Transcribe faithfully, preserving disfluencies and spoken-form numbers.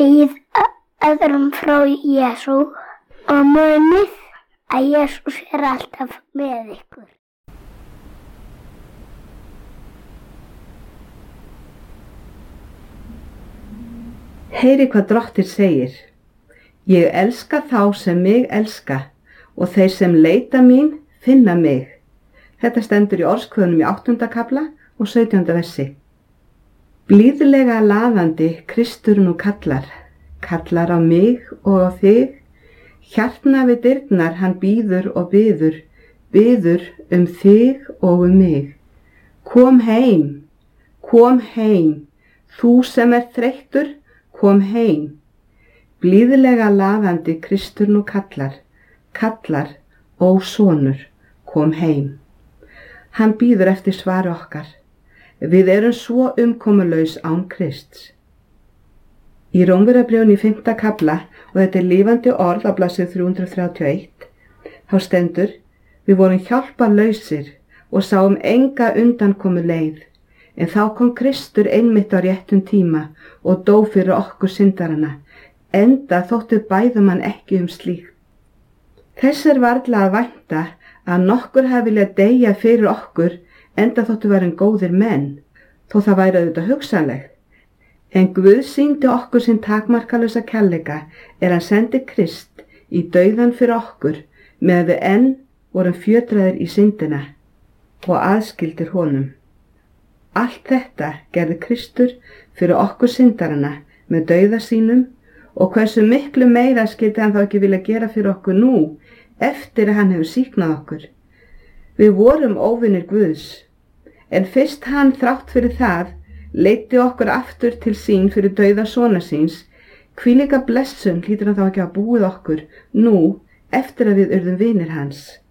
Segið öðrum frá Jesú og munið að Jesús er alltaf með ykkur. Heyri hvað Drottinn segir. Ég elska þá sem mig elska og þeir sem leita mín finna mig. Þetta stendur í Orðskvöðunum í áttunda kafla og sautjánda versi. Blíðlega laðandi Kristur nú kallar, kallar á mig og á þig. Hjartna við dyrnar hann bíður og biður, biður um þig og um mig. Kom heim, kom heim, þú sem er þreyttur, kom heim. Blíðlega laðandi Kristur nú kallar, kallar, ó sonur, kom heim. Hann bíður eftir svari okkar. Við erum svo umkomulaus án Krists. Í Rómverjabréfinu í fimmta kafla, og þetta er lifandi orð á blaðsíðu þrjú hundruð þrjátíu og eitt, þá stendur: Við vorum hjálparlausir og sáum enga undankomu leið, en þá kom Kristur einmitt á réttum tíma og dó fyrir okkur syndarana, enda þóttu bæðum hann ekki um slíkt. Þess er varla að vænta að nokkur hafi viljað deyja fyrir okkur, enda þóttu verið góðir menn, þó það væri auðvitað hugsanlegt. En Guð sýndi okkur sinn takmarkalausa kærleika er hann sendi Krist í dauðan fyrir okkur með við enn vorum fjötraðir í syndina og aðskildir honum. Allt þetta gerði Kristur fyrir okkur syndarana með dauða sínum, og hversu miklu meira skyldi hann þá ekki vilja gera fyrir okkur nú eftir að hann hefur sýknað okkur. Við vorum óvinir Guðs, en fyrst hann þrátt fyrir það leiddi okkur aftur til sín fyrir dauða sona síns, hvílíka blessun hlýtur hann þá ekki að búið okkur nú eftir að við urðum vinir hans.